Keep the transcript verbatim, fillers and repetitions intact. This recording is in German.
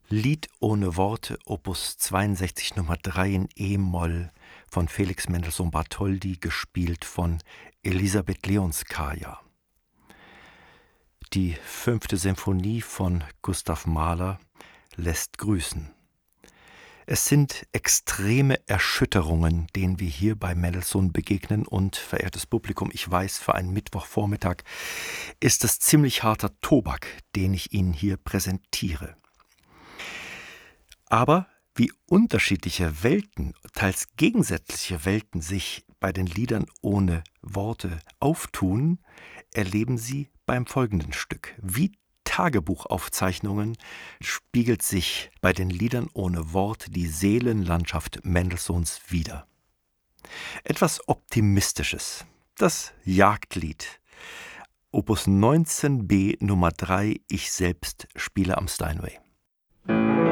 Lied ohne Worte, Opus zweiundsechzig Nummer drei in E-Moll von Felix Mendelssohn Bartholdy, gespielt von Elisabeth Leonskaja. Die fünfte Symphonie von Gustav Mahler lässt grüßen. Es sind extreme Erschütterungen, denen wir hier bei Mendelssohn begegnen, und, verehrtes Publikum, ich weiß, für einen Mittwochvormittag ist es ziemlich harter Tobak, den ich Ihnen hier präsentiere. Aber wie unterschiedliche Welten, teils gegensätzliche Welten sich bei den Liedern ohne Worte auftun, erleben Sie beim folgenden Stück. Wie Tagebuchaufzeichnungen spiegelt sich bei den Liedern ohne Worte die Seelenlandschaft Mendelssohns wider. Etwas Optimistisches. Das Jagdlied. Opus neunzehn b Nummer drei, Ich selbst spiele am Steinway.